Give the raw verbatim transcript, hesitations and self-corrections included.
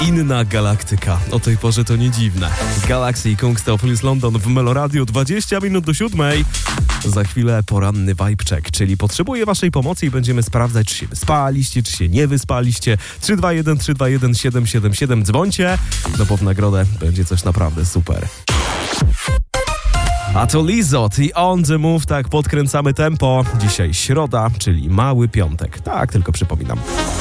Inna galaktyka. O tej porze to nie dziwne. Galaxy i Kungstopolis London w Meloradio, dwadzieścia minut do siódmej. Za chwilę poranny vibe check, czyli potrzebuję waszej pomocy i będziemy sprawdzać, czy się wyspaliście, czy się nie wyspaliście. trzy dwa jeden trzy dwa jeden siedem siedem siedem. Dzwońcie, no bo w nagrodę będzie coś naprawdę super. A to Lizot i On The Move, tak podkręcamy tempo. Dzisiaj środa, czyli mały piątek. Tak, tylko przypominam.